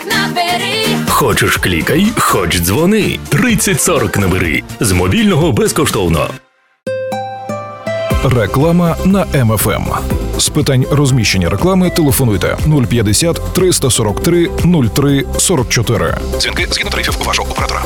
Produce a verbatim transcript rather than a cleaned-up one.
набери. Хочеш клікай, хоч дзвони. тридцять сорок набери. З мобільного безкоштовно. Реклама на Ем Еф Ем. З питань розміщення реклами телефонуйте нуль п'ятдесят триста сорок три нуль три сорок чотири. Дзвінки згідно тарифів вашого оператора.